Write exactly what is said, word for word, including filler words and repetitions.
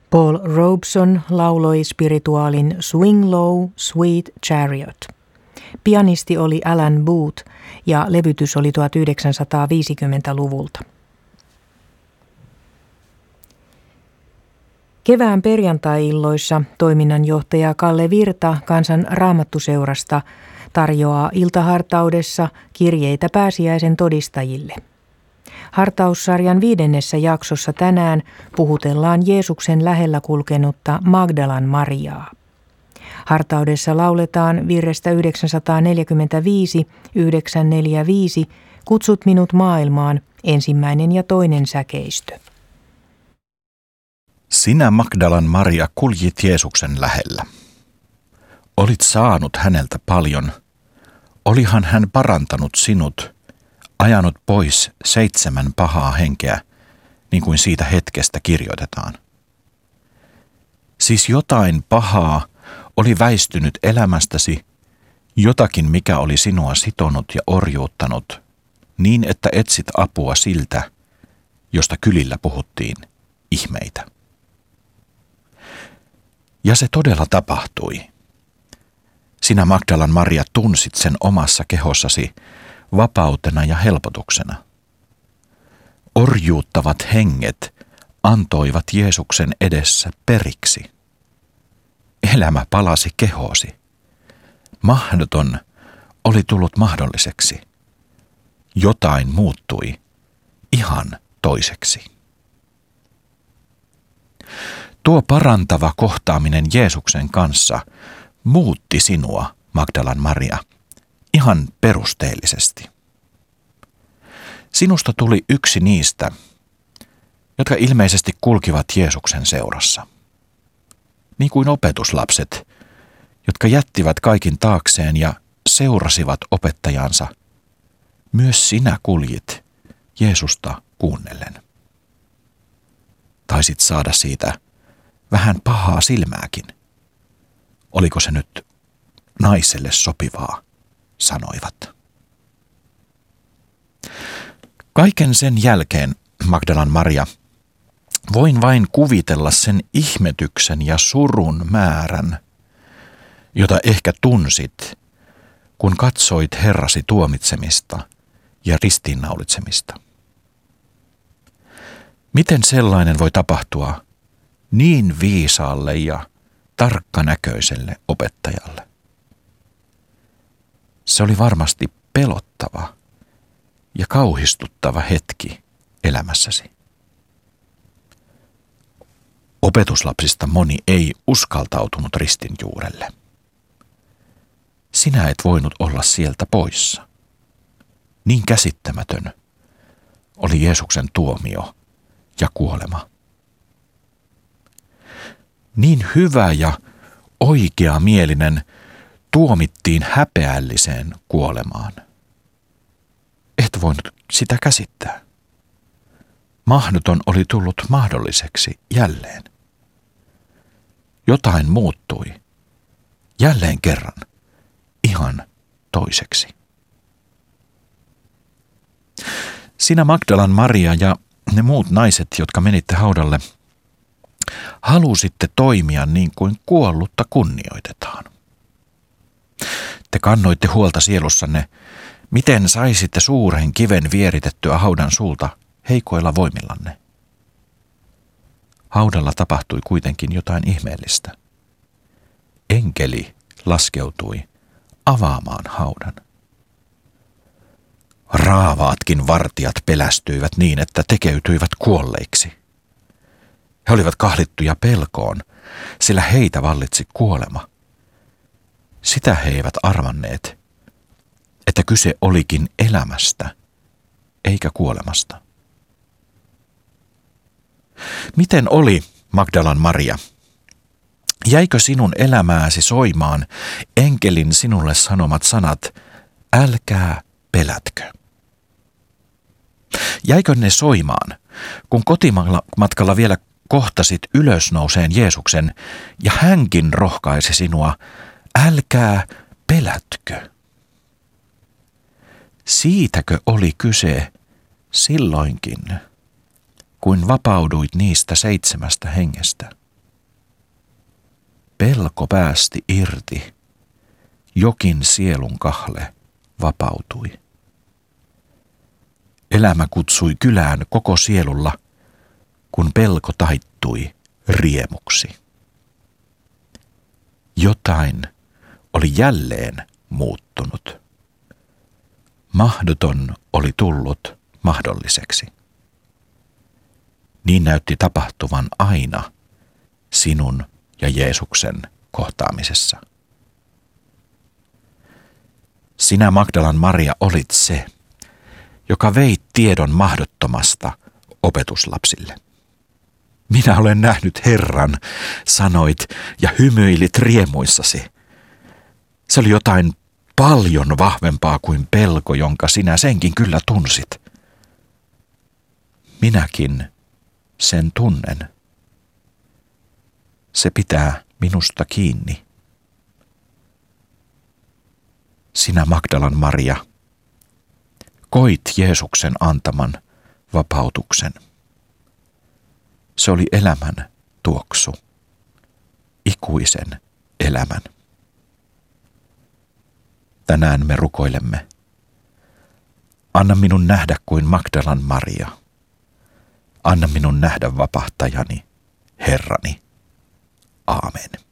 Paul Robeson lauloi spirituaalin Swing Low, Sweet Chariot. Pianisti oli Alan Booth ja levytys oli tuhatyhdeksänsataaviisikymmentäluvulta. Kevään perjantai-illoissa toiminnanjohtaja Kalle Virta Kansan Raamattuseurasta tarjoaa iltahartaudessa kirjeitä pääsiäisen todistajille. Hartaussarjan viidennessä jaksossa tänään puhutellaan Jeesuksen lähellä kulkenutta Magdalan Mariaa. Hartaudessa lauletaan virrestä yhdeksänsataaneljäkymmentäviisi yhdeksänsataaneljäkymmentäviisi Kutsut minut maailmaan, ensimmäinen ja toinen säkeistö. Sinä, Magdalan Maria, kuljit Jeesuksen lähellä. Olit saanut häneltä paljon. Olihan hän parantanut sinut, ajanut pois seitsemän pahaa henkeä, niin kuin siitä hetkestä kirjoitetaan. Siis jotain pahaa oli väistynyt elämästäsi, jotakin mikä oli sinua sitonut ja orjuuttanut, niin että etsit apua siltä, josta kylillä puhuttiin ihmeitä. Ja se todella tapahtui. Sinä, Magdalan Maria, tunsit sen omassa kehossasi vapautena ja helpotuksena. Orjuuttavat henget antoivat Jeesuksen edessä periksi. Elämä palasi kehoosi. Mahdoton oli tullut mahdolliseksi. Jotain muuttui ihan toiseksi. Tuo parantava kohtaaminen Jeesuksen kanssa muutti sinua, Magdalan Maria, ihan perusteellisesti. Sinusta tuli yksi niistä, jotka ilmeisesti kulkivat Jeesuksen seurassa. Niin kuin opetuslapset, jotka jättivät kaikin taakseen ja seurasivat opettajansa, myös sinä kuljit Jeesusta kuunnellen. Taisit saada siitä vähän pahaa silmääkin. Oliko se nyt naiselle sopivaa, sanoivat. Kaiken sen jälkeen, Magdalan Maria, voin vain kuvitella sen ihmetyksen ja surun määrän, jota ehkä tunsit, kun katsoit Herrasi tuomitsemista ja ristiinnaulitsemista. Miten sellainen voi tapahtua niin viisaalle ja tarkkanäköiselle opettajalle? Se oli varmasti pelottava ja kauhistuttava hetki elämässäsi. Opetuslapsista moni ei uskaltautunut ristin juurelle. Sinä et voinut olla sieltä poissa. Niin käsittämätön oli Jeesuksen tuomio ja kuolema. Niin hyvä ja oikeamielinen tuomittiin häpeälliseen kuolemaan. Et voinut sitä käsittää. Mahdoton oli tullut mahdolliseksi jälleen. Jotain muuttui. Jälleen kerran. Ihan toiseksi. Sinä, Magdalan Maria, ja ne muut naiset, jotka menitte haudalle, halusitte toimia niin kuin kuollutta kunnioitetaan. Te kannoitte huolta sielussanne, miten saisitte suuren kiven vieritettyä haudan suulta heikoilla voimillanne. Haudalla tapahtui kuitenkin jotain ihmeellistä. Enkeli laskeutui avaamaan haudan. Raavaatkin vartijat pelästyivät niin, että tekeytyivät kuolleiksi. He olivat kahlittuja pelkoon, sillä heitä vallitsi kuolema. Sitä he eivät arvanneet, että kyse olikin elämästä, eikä kuolemasta. Miten oli, Magdalan Maria? Jäikö sinun elämääsi soimaan enkelin sinulle sanomat sanat, älkää pelätkö? Jäikö ne soimaan, kun kotimatkalla vielä kohtasit ylösnouseen Jeesuksen ja hänkin rohkaisi sinua, älkää pelätkö? Siitäkö oli kyse silloinkin, kun vapauduit niistä seitsemästä hengestä? pelko päästi irti, jokin sielun kahle vapautui. Elämä kutsui kylään koko sielulla, kun pelko taittui riemuksi. Jotain oli jälleen muuttunut. Mahdoton oli tullut mahdolliseksi. Niin näytti tapahtuvan aina sinun ja Jeesuksen kohtaamisessa. Sinä, Magdalan Maria, olit se, joka veit tiedon mahdottomasta opetuslapsille. Minä olen nähnyt Herran, sanoit ja hymyilit riemuissasi. Se oli jotain paljon vahvempaa kuin pelko, jonka sinä senkin kyllä tunsit. Minäkin sen tunnen. Se pitää minusta kiinni. Sinä, Magdalan Maria, koit Jeesuksen antaman vapautuksen. Se oli elämän tuoksu, ikuisen elämän. Tänään me rukoilemme. Anna minun nähdä kuin Magdalan Maria. Anna minun nähdä vapahtajani, Herrani. Aamen.